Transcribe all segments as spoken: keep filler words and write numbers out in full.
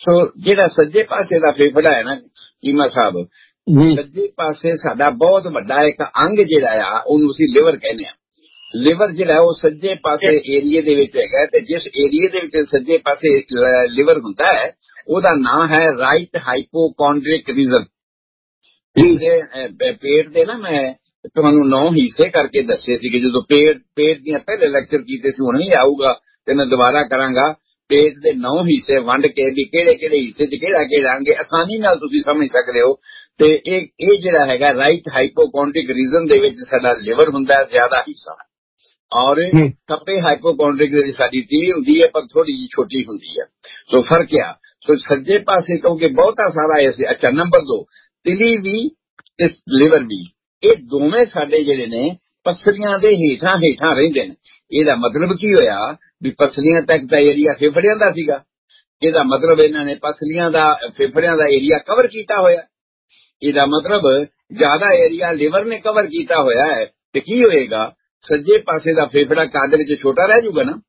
सो जिहड़ा सज्जे पासे दा फेफड़ा है ना चीमा साहब, जी सज्जे पासे साडा बहुत वड्डा एक अंग जिहड़ा आ ओनूं असीं लिवर कहने आ। लिवर जिहड़ा वो सज्जे पासे एरिए दे विच हैगा ते जिस एरिए दे विच सज्जे पासे लिवर हुंदा है ओहदा नाम है राइट हाइपोकॉन्ड्रिक रीजन। पेट दे ना मैं ਤੁਹਾਨੂੰ नौ हिस्से करके दसे सी कि जो पेट पेट दियां पहले लेक्चर कीते सी, हुण नहीं आऊगा ते मैं दोबारा करांगा। पेट दे नौ हिस्से वंड के भी किहड़े किहड़े हिस्से च किहड़ा किहड़ा अंग आसानी नाल तुसीं समझ सकदे हो। ते इह जिहड़ा हैगा राइट हाइपोकॉन्ड्रिक रीजन दे विच साडा लिवर हुंदा है ज्यादा हिस्सा, और खब्बे हाइपोकॉन्ड्रिक दे विच साडी तीली हुंदी है पर थोड़ी जी छोटी हुंदी है। सो फर्क क्या, सो सज्जे पासे क्योंकि बहुता सारा ऐसे। अच्छा नंबर दो, तिली भी ते लिवर भी ਇਹ ਦੋਵੇਂ ਸਾਡੇ ਜਿਹੜੇ ਨੇ ਪਸਲੀਆਂ ਦੇ ਹੇਠਾਂ ਹੇਠਾਂ ਰਹਿੰਦੇ ਨੇ। ਇਹਦਾ ਮਤਲਬ ਕੀ ਹੋਇਆ ਵੀ ਪਸਲੀਆਂ ਤੱਕ ਦਾ ਏਰੀਆ ਫੇਫੜਿਆਂ ਦਾ ਸੀਗਾ, ਇਹਦਾ ਮਤਲਬ ਇਹਨਾਂ ਨੇ ਪਸਲੀਆਂ ਦਾ ਫੇਫੜਿਆਂ ਦਾ ਏਰੀਆ ਕਵਰ ਕੀਤਾ ਹੋਇਆ। ਇਹਦਾ ਮਤਲਬ ਜ਼ਿਆਦਾ ਏਰੀਆ ਲਿਵਰ ਨੇ ਕਵਰ ਕੀਤਾ ਹੋਇਆ ਹੈ। ਤੇ ਕੀ ਹੋਏਗਾ, ਸੱਜੇ ਪਾਸੇ ਦਾ ਫੇਫੜਾ ਕੱਦ ਵਿੱਚ ਛੋਟਾ ਰਹਿ ਜਾਊਗਾ ਨਾ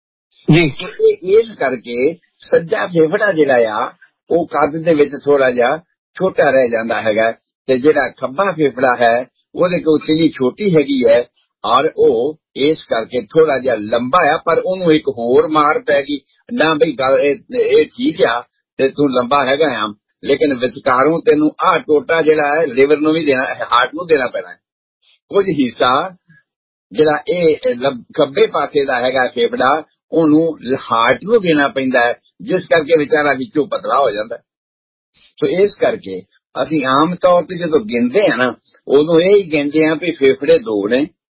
ਜੀ। ਇਸ ਕਰਕੇ ਸੱਜਾ ਫੇਫੜਾ ਜਿਹੜਾ ਆ ਉਹ ਕੱਦ ਦੇ ਵਿੱਚ ਥੋੜਾ ਜਿਹਾ ਛੋਟਾ ਰਹਿ ਜਾਂਦਾ ਹੈਗਾ, ਤੇ ਜਿਹੜਾ ਖੱਬਾ ਫੇਫੜਾ ਹੈ ਉਹਦੇ ਕੋਲ ਤਿਲੀ ਛੋਟੀ ਹੈਗੀ ਹੈ, ਔਰ ਉਹ ਇਸ ਕਰਕੇ ਥੋੜਾ ਜਿਹਾ ਲੰਬਾ ਆ। ਪਰ ਉਹਨੂੰ ਇੱਕ ਹੋਰ ਮਾਰ ਪੈ ਗਈ ਨਾ ਬਈ ਗੱਲ ਇਹ ਠੀਕ ਆ ਤੇ ਤੂੰ ਲੰਬਾ ਹੈਗਾ ਆ, ਲੇਕਿਨ ਵਿਚਕਾਰੋਂ ਤੈਨੂੰ ਆਹ ਟੋਟਾ ਜਿਹੜਾ ਹੈ ਲਿਵਰ ਨੂੰ ਵੀ ਦੇਣਾ, ਹਾਰਟ ਨੂੰ ਦੇਣਾ ਪੈਣਾ। ਕੁਝ ਹਿੱਸਾ ਜਿਹੜਾ ਇਹ ਖੱਬੇ ਪਾਸੇ ਦਾ ਹੈਗਾ ਫੇਫੜਾ ਉਹਨੂੰ ਹਾਰਟ ਨੂੰ ਦੇਣਾ ਪੈਂਦਾ ਹੈ, ਜਿਸ ਕਰਕੇ ਵਿਚਾਰਾ ਵਿੱਚੋਂ ਪਤਲਾ ਹੋ ਜਾਂਦਾ। ਸੋ ਇਸ ਕਰਕੇ ਅਸੀਂ ਆਮ ਤੌਰ ਤੇ ਜਦੋਂ ਗਿਣਦੇ ਆ ਨਾ ਉਦੋਂ ਇਹ ਹੀ ਗਿਣਦੇ ਆ ਵੀ ਫੇਫੜੇ ਦੋ ਨੇ,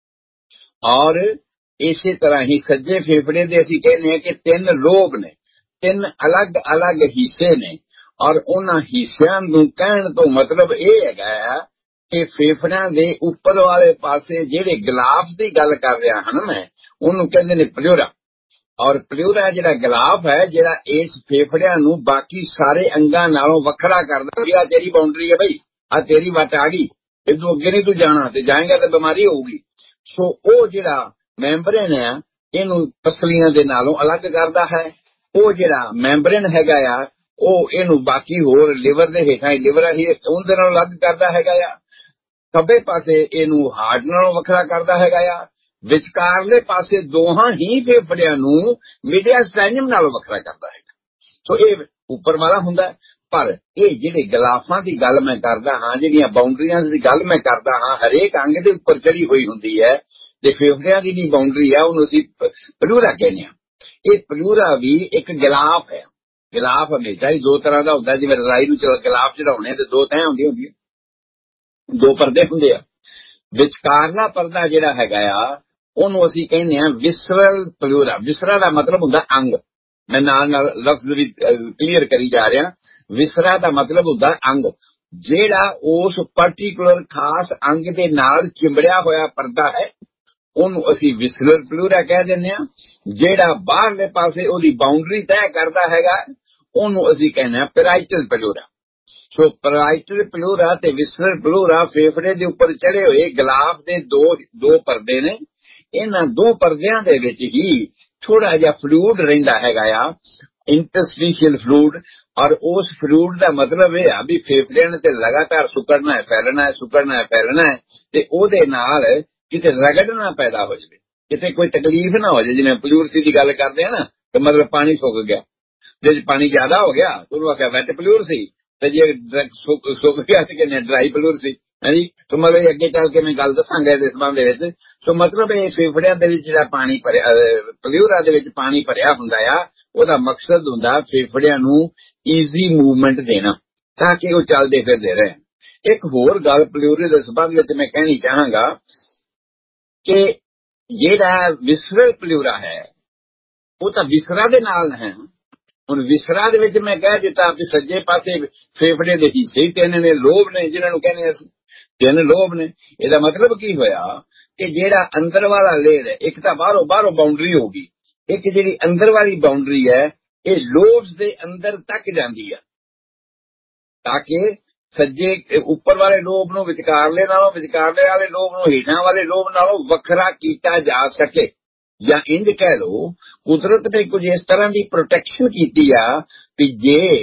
ਔਰ ਇਸੇ ਤਰ੍ਹਾਂ ਹੀ ਸੱਜੇ ਫੇਫੜੇ ਦੇ ਅਸੀਂ ਕਹਿੰਦੇ ਆ ਕਿ ਤਿੰਨ ਲੋਬ ਨੇ, ਤਿੰਨ ਅਲੱਗ ਅਲੱਗ ਹਿੱਸੇ ਨੇ। ਔਰ ਉਹਨਾਂ ਹਿੱਸਿਆਂ ਨੂੰ ਕਹਿਣ ਤੋਂ ਮਤਲਬ ਇਹ ਹੈਗਾ ਕਿ ਫੇਫੜਿਆਂ ਦੇ ਉੱਪਰ ਵਾਲੇ ਪਾਸੇ ਜਿਹੜੇ ਗਲਾਫ ਦੀ ਗੱਲ ਕਰ ਰਿਹਾ ਹਾਂ ਮੈਂ, ਉਹਨੂੰ ਕਹਿੰਦੇ ਨੇ ਪਲਿਊਰਾ। ਔਰ ਪਲਿਊਰਾ ਜਿਹੜਾ ਗਲਾਫ ਹੈ ਜਿਹੜਾ ਇਸ ਫੇਫੜਿਆਂ ਨੂੰ ਬਾਕੀ ਸਾਰੇ ਅੰਗਾਂ ਨਾਲੋਂ ਵੱਖਰਾ ਕਰਦਾ ਵੀ ਆ ਤੇਰੀ ਬਾਉਂਡਰੀ ਹੈ ਬਈ, ਆ ਤੇਰੀ ਵੱਟ ਆ ਗਈ, ਇਦੋਂ ਅੱਗੇ ਨਹੀਂ ਤੂੰ ਜਾਣਾ, ਤੇ ਜਾਏਗਾ ਤਾਂ ਬਿਮਾਰੀ ਹੋਊਗੀ। ਸੋ ਉਹ ਜਿਹੜਾ ਮੈਂਬਰੇਨ ਆ ਇਹਨੂੰ ਪਸਲੀਆਂ ਦੇ ਨਾਲੋਂ ਅਲੱਗ ਕਰਦਾ ਹੈ। ਉਹ ਜਿਹੜਾ ਮੈਂਬਰੇਨ ਹੈਗਾ ਆ ਉਹ ਇਹਨੂੰ ਬਾਕੀ ਹੋਰ ਲਿਵਰ ਦੇ ਹੇਠਾਂ ਹੀ ਲਿਵਰ ਹੀ ਉਹਦੇ ਨਾਲੋਂ ਅਲੱਗ ਕਰਦਾ ਹੈਗਾ ਆ। ਖੱਬੇ ਪਾਸੇ ਇਹਨੂੰ ਹਾਰਟ ਨਾਲੋਂ ਵੱਖਰਾ ਕਰਦਾ ਹੈਗਾ ਆ। ਵਿਚਕਾਰਲੇ ਪਾਸੇ ਦੋਹਾਂ ਹੀ ਫੇਫੜਿਆਂ ਨੂੰ ਮੀਡੀਆਸਟਾਈਨਮ ਨਾਲੋਂ ਵੱਖਰਾ ਕਰਦਾ ਹੈਗਾ। ਸੋ ਇਹ ਉੱਪਰ ਵਾਲਾ ਹੁੰਦਾ। ਪਰ ਇਹ ਜਿਹੜੇ ਗਲਾਫਾਂ ਦੀ ਗੱਲ ਮੈਂ ਕਰਦਾ ਹਾਂ, ਜਿਹੜੀਆਂ ਬਾਉਂਡਰੀਆਂ ਦੀ ਗੱਲ ਮੈਂ ਕਰਦਾ ਹਾਂ, ਹਰੇਕ ਅੰਗ ਦੇ ਉੱਪਰ ਚੜੀ ਹੋਈ ਹੁੰਦੀ ਹੈ। ਤੇ ਫੇਫੜਿਆਂ ਦੀ ਜਿਹੜੀ ਬਾਉਂਡਰੀ ਆ ਉਹਨੂੰ ਅਸੀਂ ਪਲੂਰਾ ਕਹਿੰਦੇ ਹਾਂ। ਇਹ ਪਲੂਰਾ ਵੀ ਇੱਕ ਗਲਾਫ ਹੈ। ਗਲਾਫ ਹਮੇਸ਼ਾ ਹੀ ਦੋ ਤਰ੍ਹਾਂ ਦਾ ਹੁੰਦਾ, ਜਿਵੇਂ ਰਜ਼ਾਈ ਨੂੰ ਗਲਾਫ ਚੜਾਉਣੇ ਤੇ ਦੋ ਤੈਅ ਹੁੰਦੀਆਂ ਹੁੰਦੀਆਂ, ਦੋ ਪਰਦੇ ਹੁੰਦੇ ਆ। ਵਿਚਕਾਰਲਾ ਪਰਦਾ ਜਿਹੜਾ ਹੈਗਾ ਆ ਉਹਨੂੰ ਅਸੀਂ ਕਹਿੰਦੇ ਹਾਂ ਵਿਸਰਲ ਪਲੂਰਾ। ਵਿਸਰਾ ਦਾ ਮਤਲਬ ਹੁੰਦਾ ਅੰਗ, ਮੈਂ ਨਾਲ ਨਾਲ ਲਫ਼ਜ਼ ਵੀ ਕਲੀਅਰ ਕਰੀ ਜਾ ਰਿਹਾ। ਵਿਸਰਾ ਦਾ ਮਤਲਬ ਹੁੰਦਾ ਅੰਗ, ਜਿਹੜਾ ਉਸ ਪਾਰਟੀਕੂਲਰ ਖਾਸ ਅੰਗ ਦੇ ਨਾਲ ਚਿੰਬੜਿਆ ਹੋਇਆ ਪਰਦਾ ਹੈ ਉਹਨੂੰ ਅਸੀਂ ਵਿਸਰਲ ਪਲੂਰਾ ਕਹਿ ਦਿੰਦੇ ਹਾਂ। ਜਿਹੜਾ ਬਾਹਰਲੇ ਪਾਸੇ ਉਹਦੀ ਬਾਉਂਡਰੀ ਤੈਅ ਕਰਦਾ ਹੈਗਾ ਉਹਨੂੰ ਅਸੀਂ ਕਹਿੰਦੇ ਹਾਂ ਪੈਰਾਈਟਲ ਪਲੂਰਾ। ਸੋ ਪੈਰਾਈਟਲ ਪਲੂਰਾ ਤੇ ਵਿਸਰਲ ਪਲੂਰਾ ਫੇਫੜੇ ਦੇ ਉੱਪਰ ਚੜੇ ਹੋਏ ਗਲਾਫ ਦੇ ਦੋ ਦੋ ਪਰਦੇ ਨੇ। ਇਹਨਾਂ ਦੋ ਪਰਦਿਆਂ ਦੇ ਵਿੱਚ ਹੀ ਥੋੜਾ ਜਿਹਾ ਫਲੂਇਡ ਰਹਿੰਦਾ ਹੈਗਾ ਆ, ਇੰਟਰਸਟੀਸ਼ੀਅਲ ਫਲੂਇਡ। ਔਰ ਉਸ ਫਲੂਇਡ ਦਾ ਮਤਲਬ ਇਹ ਆ ਵੀ ਫੇਫੜਿਆਂ ਨੇ ਤੇ ਲਗਾਤਾਰ ਸੁੱਕੜਨਾ ਹੈ, ਫੈਲਣਾ ਹੈ, ਸੁੱਕੜਨਾ ਹੈ, ਫੈਲਣਾ ਹੈ, ਤੇ ਉਹਦੇ ਨਾਲ ਕਿਤੇ ਰਗੜ ਨਾ ਪੈਦਾ ਹੋ ਜਾਵੇ, ਕਿਤੇ ਕੋਈ ਤਕਲੀਫ ਨਾ ਹੋ ਜਾਵੇ। ਜਿਵੇਂ ਪਲੂਰਸੀ ਦੀ ਗੱਲ ਕਰਦੇ ਆ ਨਾ, ਤੇ ਮਤਲਬ ਪਾਣੀ ਸੁੱਕ ਗਿਆ, ਜੇ ਪਾਣੀ ਜ਼ਿਆਦਾ ਹੋ ਗਿਆ ਉਹਨੂੰ ਆਖਿਆ ਵੈਟ ਪਲੂਰਸੀ, ਤੇ ਜੇ ਸੁੱਕ ਗਿਆ ਤੇ ਕਹਿੰਦੇ ਡਰਾਈ ਪਲੂਰਸੀ। ਹਾਂਜੀ, ਸੋ ਮਤਲਬ ਅੱਗੇ ਚੱਲ ਕੇ ਮੈਂ ਗੱਲ ਦੱਸਾਂਗਾ ਇਸ ਸੰਬੰਧ ਦੇ ਵਿੱਚ। ਸੋ ਮਤਲਬ ਇਹ ਫੇਫੜਿਆਂ ਦੇ ਵਿੱਚ ਜਿਹੜਾ ਪਾਣੀ ਭਰਿਆ, ਪਲੂਰਾ ਦੇ ਵਿੱਚ ਪਾਣੀ ਭਰਿਆ ਹੁੰਦਾ ਆ, ਉਹਦਾ ਮਕਸਦ ਹੁੰਦਾ ਫੇਫੜਿਆਂ ਨੂੰ ਈਜ਼ੀ ਮੂਵਮੈਂਟ ਦੇਣਾ ਤਾਂ ਕਿ ਉਹ ਚੱਲਦੇ ਫਿਰਦੇ ਰਹਿਣ। ਇੱਕ ਹੋਰ ਗੱਲ ਪਲੂਰੇ ਦੇ ਸੰਬੰਧ ਵਿੱਚ ਮੈਂ ਕਹਿਣੀ ਚਾਹਾਂਗਾ ਕਿ ਜਿਹੜਾ ਵਿਸਰਲ ਪਲੂਰਾ ਹੈ ਉਹ ਤਾਂ ਵਿਸਰਾ ਦੇ ਨਾਲ ਹੈ। ਹੁਣ ਵਿਸਰਾ ਦੇ ਵਿੱਚ ਮੈਂ ਕਹਿ ਦਿੱਤਾ ਵੀ ਸੱਜੇ ਪਾਸੇ ਫੇਫੜੇ ਦੇ ਹਿੱਸੇ ਤਿੰਨ ਨੇ, ਲੋਬ ਨੇ ਜਿਹਨਾਂ ਨੂੰ ਕਹਿੰਦੇ ਅਸੀਂ, ਤਿੰਨ ਲੋਬ ਨੇ। ਇਹਦਾ ਮਤਲਬ ਕੀ ਹੋਇਆ ਕਿ ਜਿਹੜਾ ਅੰਦਰ ਵਾਲਾ ਲੇਅਰ ਹੈ, ਇੱਕ ਤਾਂ ਬਾਹਰੋਂ ਬਾਹਰੋਂ ਬਾਉਂਡਰੀ ਹੋ ਗਈ, ਇੱਕ ਜਿਹੜੀ ਅੰਦਰ ਵਾਲੀ ਬਾਉਂਡਰੀ ਹੈ ਇਹ ਲੋਬਸ ਦੇ ਅੰਦਰ ਤੱਕ ਜਾਂਦੀ ਆ, ਤਾਂ ਕਿ ਸੱਜੇ ਉੱਪਰ ਵਾਲੇ ਲੋਬ ਨੂੰ ਵਿਚਕਾਰਲੇ ਨਾਲੋਂ, ਵਿਚਕਾਰਲੇ ਵਾਲੇ ਲੋਬ ਨੂੰ ਹੇਠਾਂ ਵਾਲੇ ਲੋਬ ਨਾਲੋਂ ਵੱਖਰਾ ਕੀਤਾ ਜਾ ਸਕੇ। ਜਾਂ ਇੰਜ ਕਹਿ ਲਓ ਕੁਦਰਤ ਨੇ ਕੁਝ ਇਸ ਤਰ੍ਹਾਂ ਦੀ ਪ੍ਰੋਟੈਕਸ਼ਨ ਕੀਤੀ ਆ ਕਿ ਜੇ